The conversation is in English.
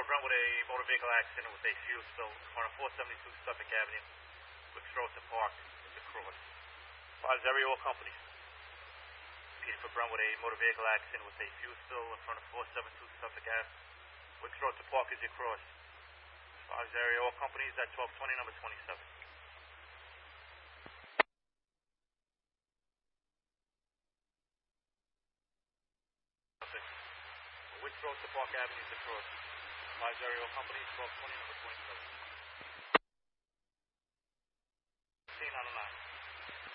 Brentwood, a motor vehicle accident with a fuel spill in front of 472 Suffolk Avenue, Wicks Road to Park is across. 5 area all companies. Peterborough, Brentwood, a motor vehicle accident with a fuel spill in front of 472 Suffolk Ave, Wicks Road to Park is across. 5 area all companies at 1220, number 27. Wicks Road to Park Avenue is across. 5 area all companies, 1220, number 27.